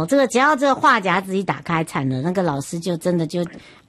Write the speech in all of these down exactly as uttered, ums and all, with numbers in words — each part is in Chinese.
哦，这个只要这个话匣子一打开，惨了，那个老师就真的就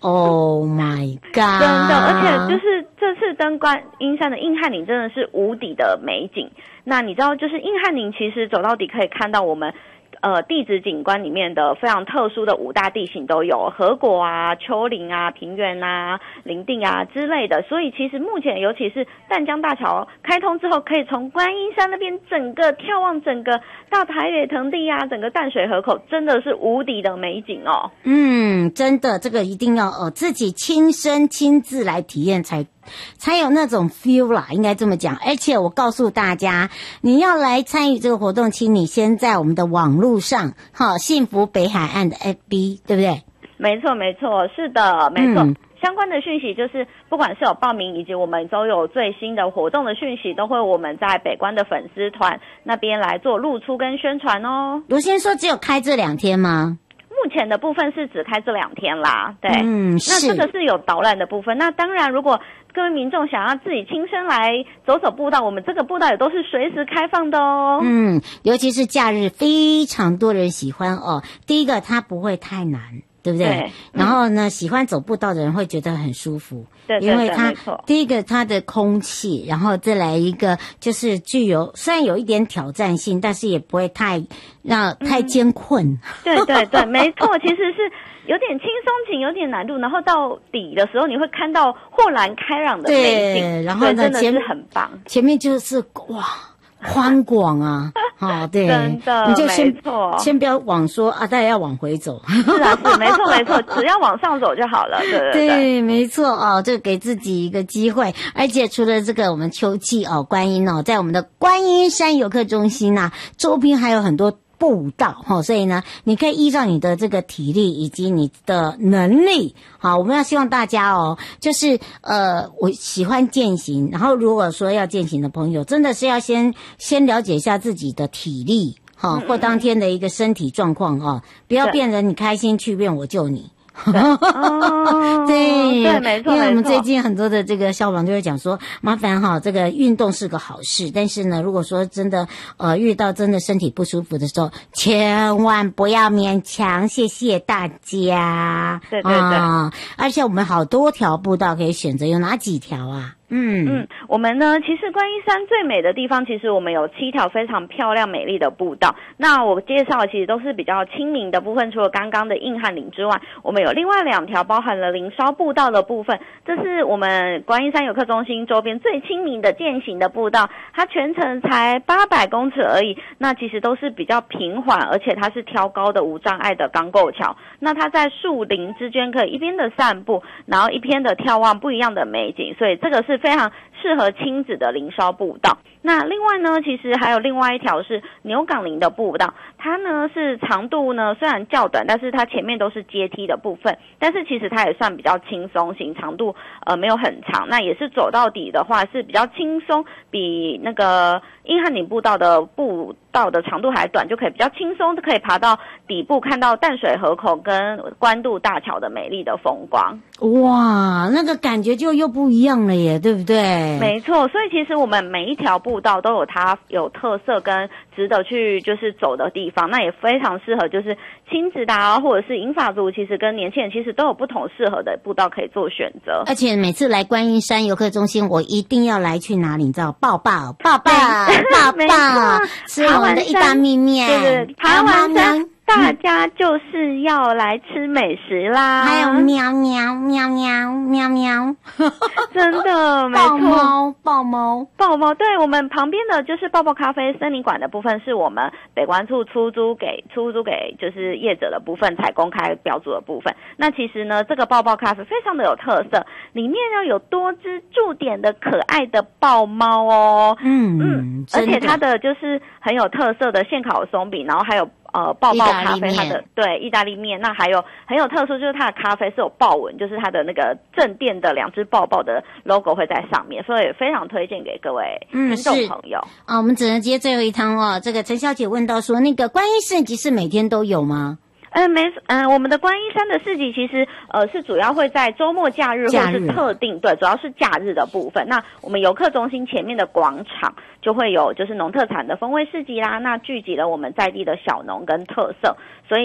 ，Oh my God！ 真的，而且就是这次登观音山的硬汉岭真的是无敌的美景。那你知道，就是硬汉岭其实走到底可以看到我们。呃，地质景观里面的非常特殊的五大地形都有，河谷啊、丘陵啊、平原啊、林地啊之类的。所以其实目前，尤其是淡江大桥开通之后，可以从观音山那边整个眺望整个大台北腾地啊，整个淡水河口，真的是无敌的美景哦。 嗯，真的，这个一定要呃自己亲身亲自来体验才。才有那种 feel 啦，应该这么讲。而且我告诉大家，你要来参与这个活动，请你先在我们的网络上，好，幸福北海岸的 F B， 对不对？ 没错，没错，是的，没错。 嗯， 相关的讯息就是不管是有报名以及我们都有最新的活动的讯息，都会我们在北关的粉丝团那边来做露出跟宣传哦。 卢先说只有开这两天吗？ 目前的部分是只开这两天啦，对， 嗯， 那这个是有导览的部分。那当然，如果各位民众想要自己亲身来走走步道，我们这个步道也都是随时开放的哦。 嗯，尤其是假日，非常多人喜欢哦。第一个，它不会太难。对不对？ 对， 然后呢，喜欢走步道的人会觉得很舒服， 对， 因为它没错， 第一个它的空气，然后再来一个就是具有虽然有一点挑战性，但是也不会太让太艰困。 嗯、对对对，没错，其实是有点轻松型，有点难度，然后到底的时候你会看到豁然开朗的美景， 对，然后呢， 真的是很棒。 前面就是哇。宽广啊，哦，对， 真的， 你就先没错， 先不要往说啊，大家要往回走。 是啊，是没错没错，只要往上走就好了，对对对， 对，没错哦，这给自己一个机会。而且除了这个，我们秋季哦，观音哦，在我们的观音山游客中心啊，周边还有很多步道哈、哦，所以呢，你可以依照你的这个体力以及你的能力，好，我们要希望大家哦，就是呃，我喜欢健行，然后如果说要健行的朋友，真的是要先先了解一下自己的体力，哈、哦，或当天的一个身体状况哦，不要变成你开心去变我救你。 对, 哦、 对对，没错， 因为我们最近很多的这个消防就会讲说，麻烦哈，这个运动是个好事，但是呢，如果说真的呃遇到真的身体不舒服的时候，千万不要勉强，谢谢大家。 对对对， 啊，而且我们好多条步道可以选择，有哪几条啊？嗯嗯，我们呢，其实观音山最美的地方，其实我们有七条非常漂亮美丽的步道。那我介绍的其实都是比较亲民的部分，除了刚刚的硬汉岭之外，我们有另外两条包含了林梢步道的部分。这是我们观音山游客中心周边最亲民的健行的步道，它全程才八百公尺而已。那其实都是比较平缓，而且它是挑高的无障碍的钢构桥。那它在树林之间可以一边的散步，然后一边的眺望不一样的美景，所以这个是非常适合亲子的林梢步道。那另外呢，其实还有另外一条是牛港林的步道，它呢是长度呢虽然较短，但是它前面都是阶梯的部分，但是其实它也算比较轻松型，长度呃没有很长，那也是走到底的话是比较轻松，比那个硬汉岭步道的步道的长度还短，就可以比较轻松，可以爬到底部看到淡水河口跟关渡大桥的美丽的风光。 哇，那个感觉就又不一样了耶，对不对？ 没错，所以其实我们每一条步道都有它有特色跟值得去就是走的地方，那也非常适合就是亲子的啊，或者是银发族，其实跟年轻人其实都有不同适合的步道可以做选择。 而且每次来观音山游客中心，我一定要来去哪里？你知道？抱抱抱抱抱抱，吃我们的意大利面， 对对，爬完山。大家就是要来吃美食啦， 还有喵喵喵喵喵喵， 真的没错， 抱猫抱猫抱猫，对，我们旁边的就是抱抱咖啡森林馆的部分，是我们北关处出租给出租给就是业者的部分才公开标注的部分。那其实呢，这个抱抱咖啡非常的有特色，里面要有多只驻点的可爱的豹猫哦， 嗯嗯，而且它的就是很有特色的现烤松饼，然后还有。呃，抱抱咖啡，它的对意大利面，那还有很有特殊，就是它的咖啡是有豹纹，就是它的那个正店的两只抱抱的 logo 会在上面，所以非常推荐给各位听众朋友。 啊、哦，我们只能接最后一趟哦。这个陈小姐问到说，那个观音市集是每天都有吗？ 嗯，没，嗯，我们的观音山的市集其实呃是主要会在周末假日或是特定，对，主要是假日的部分。那我们游客中心前面的广场就会有就是农特产的风味市集啦，那聚集了我们在地的小农跟特色，所以